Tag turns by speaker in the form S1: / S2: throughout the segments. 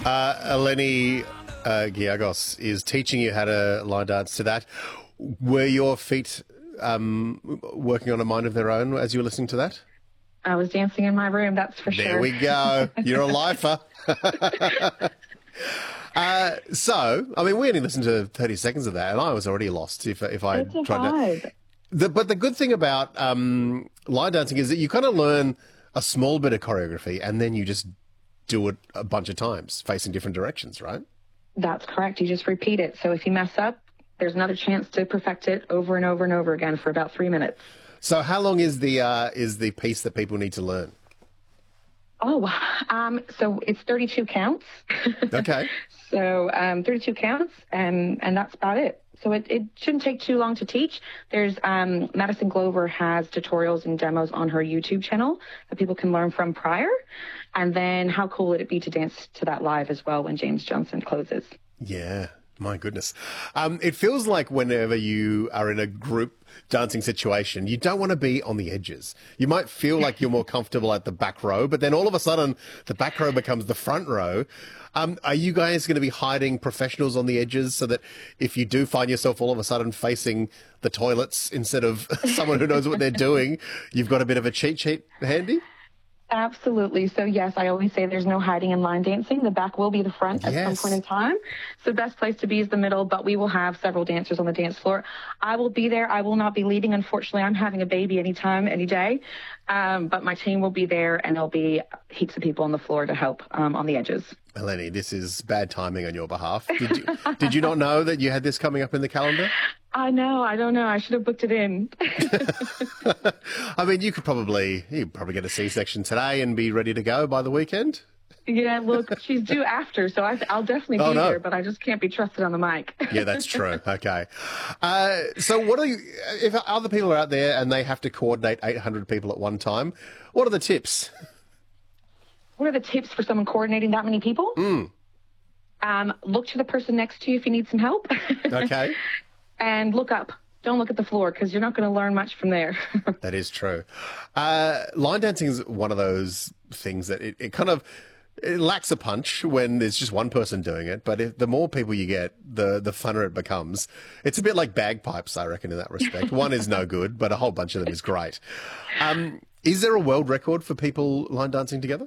S1: Eleni Giagos is teaching you how to line dance to that. Were your feet working on a mind of their own as you were listening to that?
S2: I was dancing in my room, that's for sure.
S1: There we go. You're a lifer. We only listened to 30 seconds of that, and I was already lost if I
S2: It's a
S1: tried
S2: vibe.
S1: But the good thing about line dancing is that you kind of learn a small bit of choreography, and then you just do it a bunch of times, facing different directions, right?
S2: That's correct. You just repeat it. So if you mess up, there's another chance to perfect it over and over and over again for about 3 minutes.
S1: So how long is the piece that people need to learn?
S2: So it's 32 counts.
S1: Okay.
S2: So 32 counts, and that's about it. So it shouldn't take too long to teach. There's Madison Glover has tutorials and demos on her YouTube channel that people can learn from prior. And then how cool would it be to dance to that live as well when James Johnson closes?
S1: Yeah. My goodness. It feels like whenever you are in a group dancing situation, you don't want to be on the edges. You might feel like you're more comfortable at the back row, but then all of a sudden the back row becomes the front row. Are you guys going to be hiding professionals on the edges so that if you do find yourself all of a sudden facing the toilets instead of someone who knows what they're doing, you've got a bit of a cheat sheet handy?
S2: Absolutely. So yes, I always say there's no hiding in line dancing. The back will be the front at some point in time. So the best place to be is the middle, but we will have several dancers on the dance floor. I will be there. I will not be leading. Unfortunately, I'm having a baby anytime, any day. But my team will be there, and there'll be heaps of people on the floor to help on the edges.
S1: Eleni, this is bad timing on your behalf. Did you not know that you had this coming up in the calendar?
S2: I know. I don't know. I should have booked it in.
S1: I mean, you'd probably get a C-section today and be ready to go by the weekend.
S2: Yeah, look, she's due after, so I'll definitely be there, but I just can't be trusted on the mic.
S1: Yeah, that's true. Okay. So what are you, if other people are out there and they have to coordinate 800 people at one time, what are the tips?
S2: What are the tips for someone coordinating that many people? Look to the person next to you if you need some help.
S1: Okay.
S2: And look up. Don't look at the floor because you're not going to learn much from there.
S1: That is true. Line dancing is one of those things that it lacks a punch when there's just one person doing it. But the more people you get, the funner it becomes. It's a bit like bagpipes, I reckon, in that respect. One is no good, but a whole bunch of them is great. Is there a world record for people line dancing together?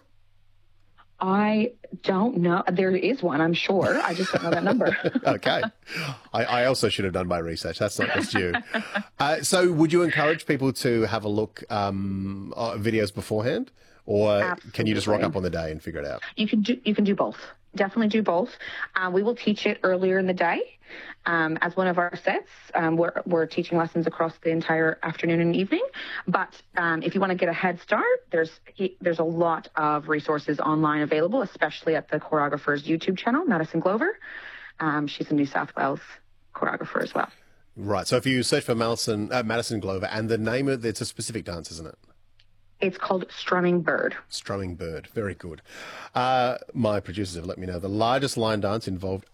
S2: I don't know. There is one, I'm sure. I just don't know that number.
S1: Okay. I also should have done my research. That's not just you. So would you encourage people to have a look at videos beforehand? Or
S2: Absolutely.
S1: Can you just rock up on the day and figure it out?
S2: You can do both. Definitely do both. We will teach it earlier in the day as one of our sets. We're teaching lessons across the entire afternoon and evening. But if you want to get a head start, there's a lot of resources online available, especially at the choreographer's YouTube channel, Madison Glover. She's a New South Wales choreographer as well.
S1: Right. So if you search for Madison Glover, and the name of it's a specific dance, isn't it?
S2: It's called Strumming Bird.
S1: Strumming Bird. Very good. My producers have let me know the largest line dance involved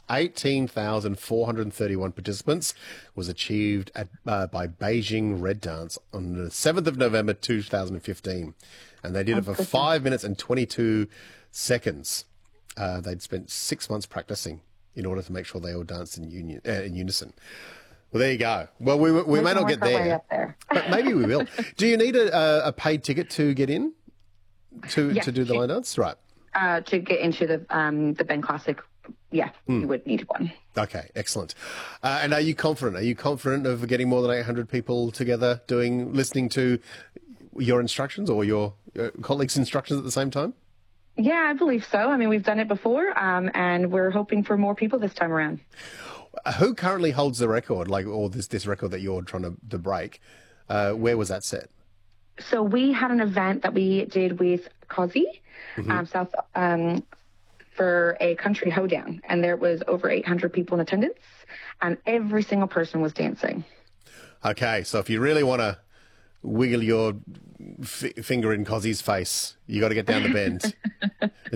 S1: 18,431 participants was achieved by Beijing Red Dance on the 7th of November 2015. And they did it for 5 minutes and 22 seconds. They'd spent 6 months practicing in order to make sure they all danced in unison. Well, there you go. Well, we may not get there, but maybe we will. Do you need a paid ticket to get in to do the line dance? Right.
S2: To get into the Ben Classic, you would need one.
S1: Okay, excellent. And are you confident? Are you confident of getting more than 800 people together listening to your instructions or your colleagues' instructions at the same time?
S2: Yeah, I believe so. I mean, we've done it before, and we're hoping for more people this time around.
S1: Who currently holds the record, or this record that you're trying to break? Where was that set?
S2: So we had an event that we did with Kazi, for a country hoedown, and there was over 800 people in attendance, and every single person was dancing.
S1: Okay, so if you really want to wiggle your finger in Kazi's face, you got to get down the bend.